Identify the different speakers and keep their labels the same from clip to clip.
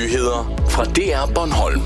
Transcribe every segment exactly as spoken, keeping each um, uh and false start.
Speaker 1: nyheder fra D R Bornholm.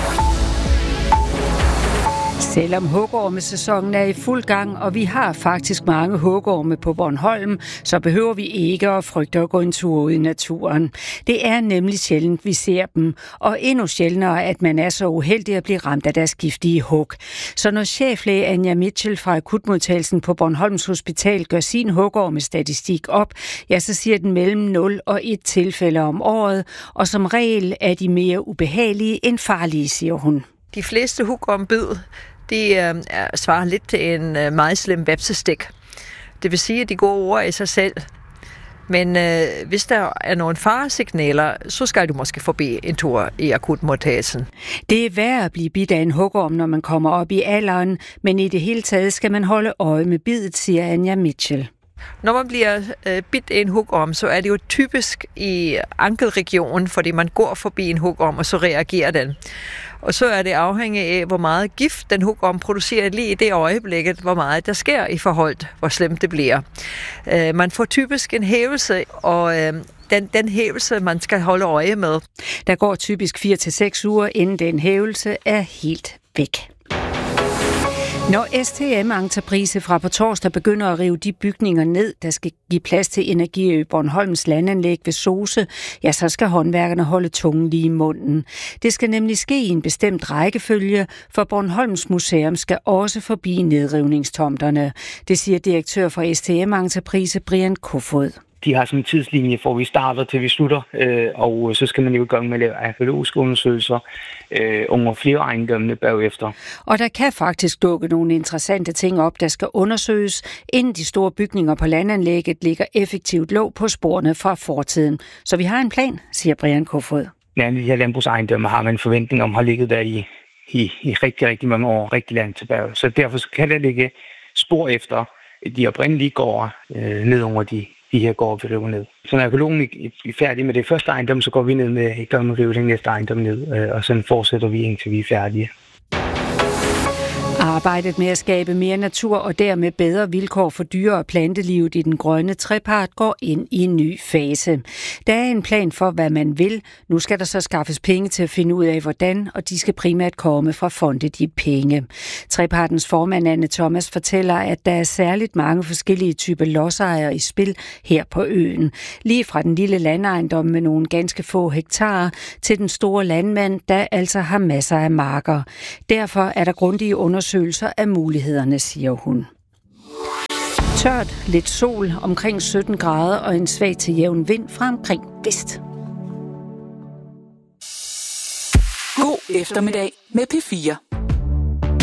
Speaker 2: Selvom hugormesæsonen er i fuld gang, og vi har faktisk mange hugorme på Bornholm, så behøver vi ikke at frygte at gå en tur ud i naturen. Det er nemlig sjældent, vi ser dem, og endnu sjældnere, at man er så uheldig at blive ramt af deres giftige hug. Så når cheflæge Anja Mitchell fra akutmodtagelsen på Bornholms Hospital gør sin hugormestatistik op, ja, så siger den mellem nul og et tilfælde om året, og som regel er de mere ubehagelige end farlige, siger hun.
Speaker 3: De fleste hugormbid, de øh, svarer lidt til en øh, meget slem vepsestik. Det vil sige, at de går over i sig selv. Men øh, hvis der er nogle faresignaler, så skal du måske forbi en tur i akutmodtagelsen.
Speaker 2: Det er værd at blive bidt af en hugorm, når man kommer op i alderen, men i det hele taget skal man holde øje med bidet, siger Anja Mitchell.
Speaker 3: Når man bliver øh, bidt af en hugorm, så er det jo typisk i ankelregionen, fordi man går forbi en hugorm, og så reagerer den. Og så er det afhængigt af, hvor meget gift den hugorm producerer lige i det øjeblikket, hvor meget der sker i forhold, hvor slemt det bliver. Øh, man får typisk en hævelse, og øh, den, den hævelse, man skal holde øje med.
Speaker 2: Der går typisk fire til seks uger, inden den hævelse er helt væk. Når S T M Entreprise fra på torsdag begynder at rive de bygninger ned, der skal give plads til Energiø Bornholms landanlæg ved Sose, ja, så skal håndværkerne holde tungen lige i munden. Det skal nemlig ske i en bestemt rækkefølge, for Bornholms Museum skal også forbi nedrivningstomterne. Det siger direktør for S T M Entreprise Brian Kofod.
Speaker 4: De har sådan en tidslinje, hvor vi starter til vi slutter, øh, og så skal man jo i gang med at lave arkæologiske undersøgelser øh, under flere ejendommene bagefter.
Speaker 2: Og der kan faktisk dukke nogle interessante ting op, der skal undersøges, inden de store bygninger på landanlægget ligger effektivt låg på sporene fra fortiden. Så vi har en plan, siger Brian Kofod.
Speaker 4: Ja, de her landbrugsejendomme har man en forventning om har ligget der i, i, i rigtig, rigtig mange år, rigtig langt tilbage. Så derfor kan der ligge spor efter de oprindelige gårde øh, ned over de de her gårde, vi river ned. Så når økologen er færdig med det første ejendom, så går vi ned med i gang med at rive den næste ejendom ned, og sådan fortsætter vi indtil vi er færdige.
Speaker 2: Arbejdet med at skabe mere natur og dermed bedre vilkår for dyre- og plantelivet i den grønne trepart går ind i en ny fase. Der er en plan for, hvad man vil. Nu skal der så skaffes penge til at finde ud af, hvordan, og de skal primært komme fra fonde de penge. Trepartens formand Anne Thomas fortæller, at der er særligt mange forskellige typer lodsejere i spil her på øen. Lige fra den lille landejendom med nogle ganske få hektarer til den store landmand, der altså har masser af marker. Derfor er der grundige undersøgelser af mulighederne, siger hun. Tørt, lidt sol, omkring sytten grader og en svag til jævn vind fra omkring vest.
Speaker 5: God eftermiddag med P fire.